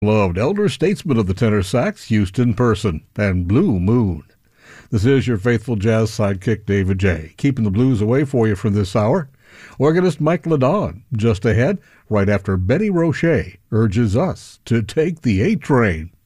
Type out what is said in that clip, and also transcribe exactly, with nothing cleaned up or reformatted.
Loved elder statesman of the tenor sax, Houston Person, and Blue Moon. This is your faithful jazz sidekick, David J., keeping the blues away for you from this hour. Organist Mike Ladon, just ahead, right after Betty Roche urges us to take the A-Train.